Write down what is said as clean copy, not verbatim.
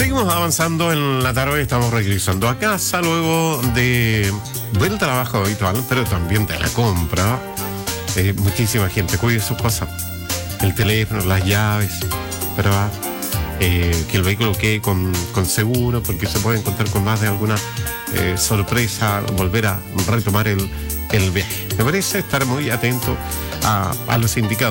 Seguimos avanzando en la tarde, estamos regresando a casa luego del trabajo habitual, pero también de la compra. Muchísima gente cuide sus cosas, el teléfono, las llaves, ¿verdad? Que el vehículo quede con seguro, porque se puede encontrar con más de alguna sorpresa, volver a retomar el viaje. Me parece estar muy atento a los indicados.